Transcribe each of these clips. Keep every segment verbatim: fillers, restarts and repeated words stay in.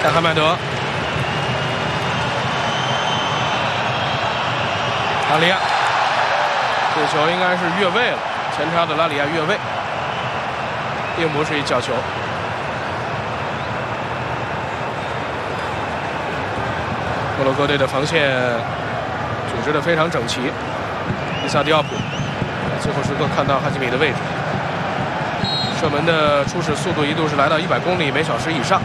盖哈迈德，拉里亚，这球应该是越位了，前插的拉里亚越位，并不是一角球。摩洛哥队的防线组织得非常整齐。伊萨迪奥普在最后时刻看到哈基米的位置，射门的初始速度一度是来到一百公里每小时以上。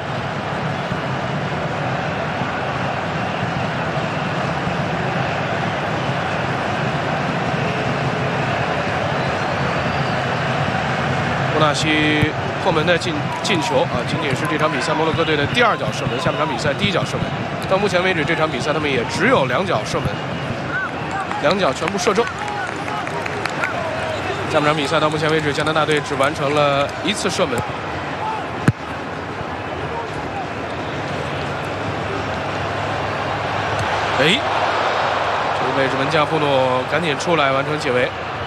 穆纳西破门的进进球啊，仅仅是这场比赛摩洛哥队的第二脚射门，下半场比赛第一脚射门。到目前为止，这场比赛他们也只有两脚射门，两脚全部射中。下半场比赛到目前为止，加拿大队只完成了一次射门。哎，这个位置门将布诺赶紧出来完成解围。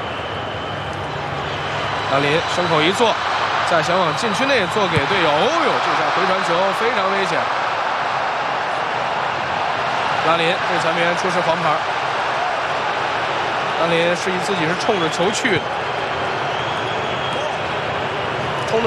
拉林胸口一坐，再想往禁区内做给队友，哦呦，这下回传球非常危险。拉林对裁判员出示黄牌。拉林示意自己是冲着球去的。